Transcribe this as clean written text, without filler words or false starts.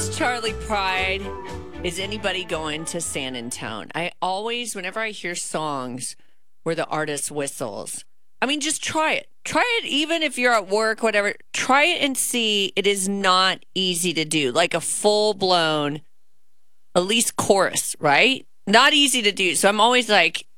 Charlie Pride. Is anybody going to San Antone? I always, whenever I hear songs where the artist whistles, I mean, just try it. Try it even if you're at work, whatever. Try it and see. It is not easy to do. Like a full blown, at least chorus, right? Not easy to do. So I'm always like,